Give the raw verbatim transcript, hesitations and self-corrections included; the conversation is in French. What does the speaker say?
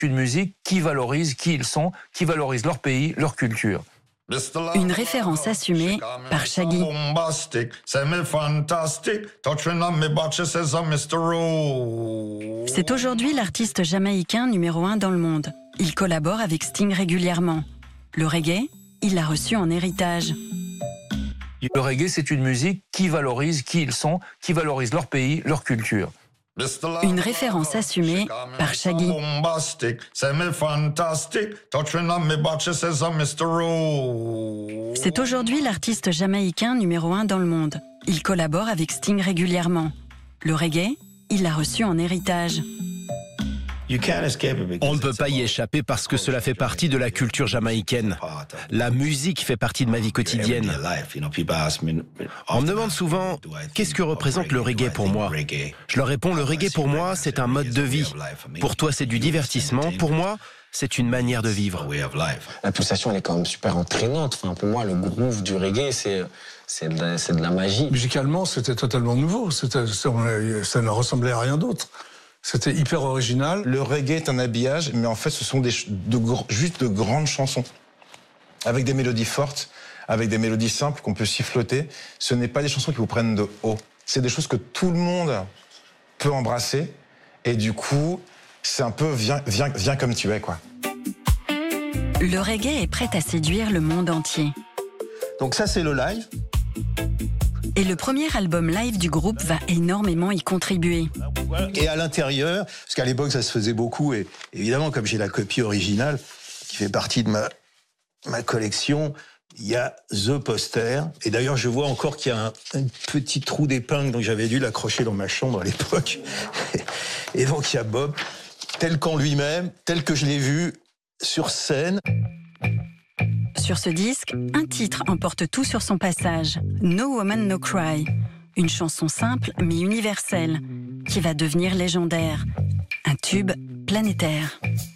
Une musique qui valorise qui ils sont, qui valorise leur pays, leur culture. Une référence assumée par Shaggy. C'est aujourd'hui l'artiste jamaïcain numéro un dans le monde. Il collabore avec Sting régulièrement. Le reggae, il l'a reçu en héritage. Le reggae, c'est une musique qui valorise qui ils sont, qui valorise leur pays, leur culture. Une référence assumée par Shaggy. C'est aujourd'hui l'artiste jamaïcain numéro un dans le monde. Il collabore avec Sting régulièrement. Le reggae, il l'a reçu en héritage. On ne peut pas y échapper parce que cela fait partie de la culture jamaïcaine. La musique fait partie de ma vie quotidienne. On me demande souvent, qu'est-ce que représente le reggae pour moi? Je leur réponds, le reggae pour moi, c'est un mode de vie. Pour toi, c'est du divertissement. Pour moi, c'est une manière de vivre. La pulsation, elle est quand même super entraînante. Enfin, pour moi, le groove du reggae, c'est... C'est de, la, c'est de la magie. Musicalement, c'était totalement nouveau. C'était, ça ne ressemblait à rien d'autre. C'était hyper original. Le reggae est un habillage, mais en fait, ce sont des, de, juste de grandes chansons. Avec des mélodies fortes, avec des mélodies simples qu'on peut siffloter. Ce n'est pas des chansons qui vous prennent de haut. C'est des choses que tout le monde peut embrasser. Et du coup, c'est un peu viens, viens, viens comme tu es, quoi. Le reggae est prêt à séduire le monde entier. Donc ça, c'est le live. Et le premier album live du groupe va énormément y contribuer. Et à l'intérieur, parce qu'à l'époque ça se faisait beaucoup, et évidemment comme j'ai la copie originale qui fait partie de ma, ma collection, il y a The Poster. Et d'ailleurs je vois encore qu'il y a un, un petit trou d'épingle, donc j'avais dû l'accrocher dans ma chambre à l'époque. Et donc il y a Bob, tel qu'en lui-même, tel que je l'ai vu sur scène. Sur ce disque, un titre emporte tout sur son passage, No Woman No Cry. Une chanson simple mais universelle, qui va devenir légendaire. Un tube planétaire.